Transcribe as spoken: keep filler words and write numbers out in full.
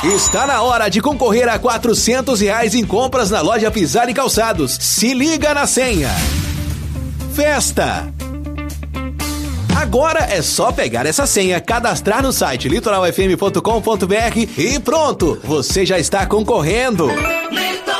Está na hora de concorrer a quatrocentos reais em compras na loja Pisar e Calçados. Se liga na senha. Festa. Agora é só pegar essa senha, cadastrar no site litoral f m ponto com ponto b r e pronto, você já está concorrendo.